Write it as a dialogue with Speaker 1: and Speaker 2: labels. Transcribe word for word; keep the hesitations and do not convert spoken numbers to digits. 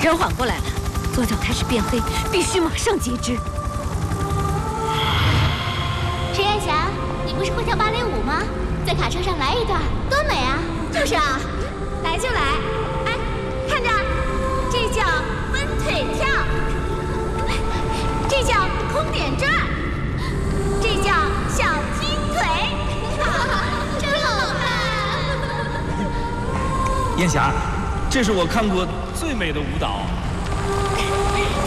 Speaker 1: 人缓过来了，左脚开始变黑，必须马上截肢。
Speaker 2: 陈艳霞，你不是会跳芭蕾舞吗？在卡车上来一段，多美啊！就是啊，来就来。哎，看着，这叫分腿跳，这叫空点转，这叫小踢腿，真好看！
Speaker 3: 燕霞，这是我看过最美的舞蹈。